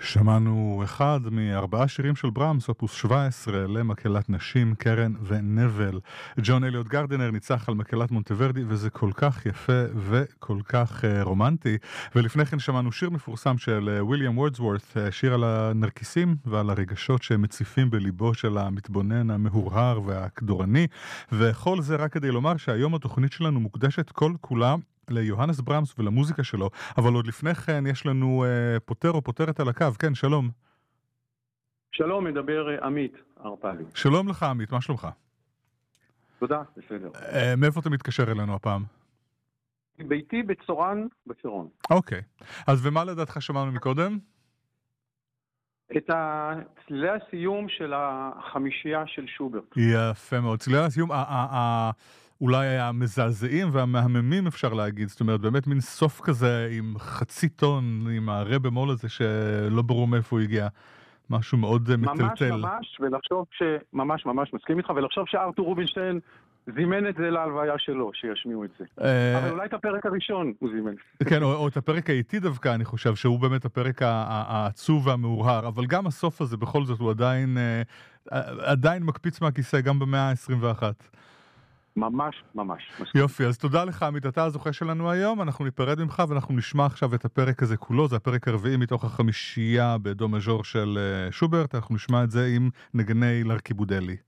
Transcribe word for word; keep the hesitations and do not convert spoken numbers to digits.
שמענו אחד מארבעה שירים של ברמס, אופוס שבע עשרה, למקהלת נשים, קרן ונבל. ג'ון אליוט גרדינר ניצח על מקהלת מונטוורדי, וזה כל כך יפה וכל כך uh, רומנטי. ולפני כן שמענו שיר מפורסם של וויליאם וורדסוורת', uh, שיר על הנרקיסים ועל הרגשות שהם מציפים בליבו של המתבונן המהורהר והקדורני. וכל זה רק כדי לומר שהיום התוכנית שלנו מוקדשת כל כולה ליוהנס ברמס ולמוזיקה שלו, אבל עוד לפני כן יש לנו אה, פותר או פותרת על הקו. כן, שלום. שלום, מדבר אה, עמית הרפלי. שלום לך עמית, מה שלומך? תודה, בסדר. אה, מאיפה אתה מתקשר אלינו הפעם? ביתי בצורן, בצרון. אוקיי, אז ומה לדעתך שמענו מקודם? את צלילי הסיום של החמישייה של שוברט. יפה מאוד, צלילי הסיום, ה- ה- ה- אולי המזעזעים והמהממים אפשר להגיד, זאת אומרת באמת מין סוף כזה עם חצי טון, עם הרה במול הזה שלא ברור מאיפה הוא הגיע, משהו מאוד מטלטל. ממש ממש, ולחשוב ש... ממש ממש מסכים איתך, ולחשוב שארתור רובינשטיין זימן את זה להלוויה שלו, שישמיעו את זה. אבל אולי את הפרק הראשון הוא זימן. כן, או, או את הפרק האיטי דווקא, אני חושב שהוא באמת הפרק העצוב והמאורהר, אבל גם הסוף הזה בכל זאת הוא עדיין, עדיין מקפיץ מהכיסא, גם במאה ה-עשרים ואחת. ממש, ממש. יופי, אז תודה לך עמית, אתה הזוכה שלנו היום, אנחנו ניפרד ממך ואנחנו נשמע עכשיו את הפרק הזה כולו, זה הפרק הרביעי מתוך החמישייה בדו מז'ור של שוברט, אנחנו נשמע את זה עם נגני לרקיבודלי.